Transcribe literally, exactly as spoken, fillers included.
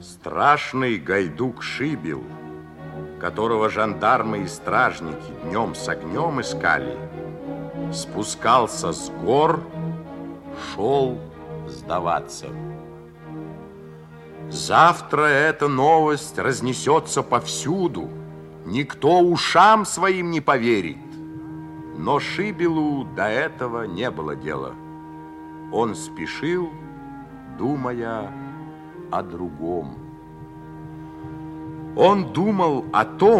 Страшный гайдук Шибил, которого жандармы и стражники днем с огнем искали, спускался с гор, шел сдаваться. Завтра эта новость разнесется повсюду, никто ушам своим не поверит. Но Шибилу до этого не было дела. Он спешил, думая о другом. Он думал о том,